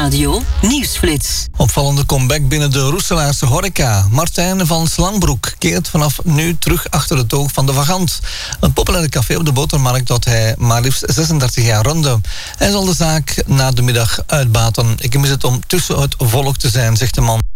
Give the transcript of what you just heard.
Nieuwsradio Nieuwsflits. Opvallende comeback binnen de Roeselaarse horeca. Martijn van Slangbroek keert vanaf nu terug achter het oog van de Vagant. Een populaire café op de Botermarkt dat hij maar liefst 36 jaar runde. Hij zal de zaak na de middag uitbaten. Ik mis het om tussen het volk te zijn, zegt de man.